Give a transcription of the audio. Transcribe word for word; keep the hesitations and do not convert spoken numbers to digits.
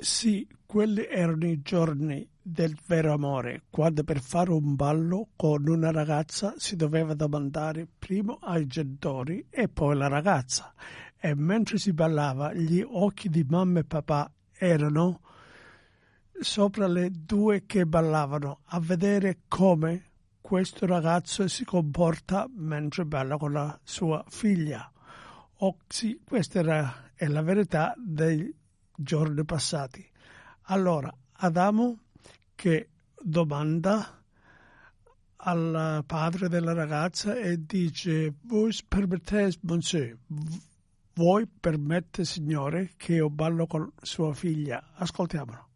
Sì, quelli erano i giorni del vero amore, quando per fare un ballo con una ragazza si doveva domandare prima ai genitori e poi alla ragazza. E mentre si ballava, gli occhi di mamma e papà erano sopra le due che ballavano, a vedere come questo ragazzo si comporta mentre balla con la sua figlia. Oh, sì, questa era, è la verità dei giorni passati. Allora, Adamo che domanda al padre della ragazza e dice: voi permettete, monsieur, voi permette, signore, che io ballo con sua figlia? Ascoltiamolo.